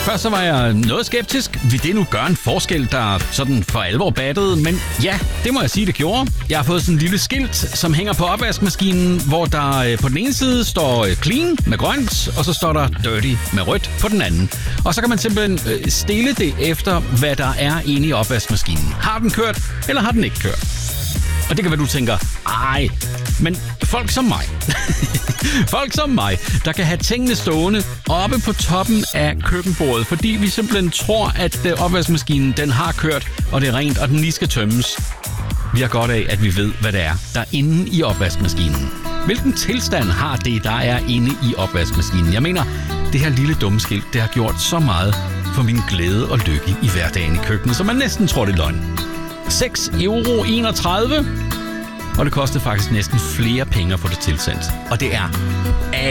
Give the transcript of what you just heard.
Først så var jeg noget skeptisk. Vil det nu gøre en forskel, der sådan for alvor battede? Men ja, det må jeg sige, det gjorde. Jeg har fået sådan en lille skilt, som hænger på opvaskemaskinen, hvor der på den ene side står clean med grønt, og så står der dirty med rødt på den anden. Og så kan man simpelthen stille det efter, hvad der er inde i opvaskemaskinen. Har den kørt, eller har den ikke kørt? Og det kan være, du tænker, ej, men folk som mig, der kan have tingene stående oppe på toppen af køkkenbordet, fordi vi simpelthen tror, at opvaskemaskinen den har kørt, og det er rent, og den lige skal tømmes. Vi har godt af, at vi ved, hvad det er, der er inde i opvaskemaskinen. Hvilken tilstand har det, der er inde i opvaskemaskinen? Jeg mener, det her lille dumme skilt, det har gjort så meget for min glæde og lykke i hverdagen i køkkenet, så man næsten tror, det er løgn. 6,31 €, og det kostede faktisk næsten flere penge at få det tilsendt. Og det er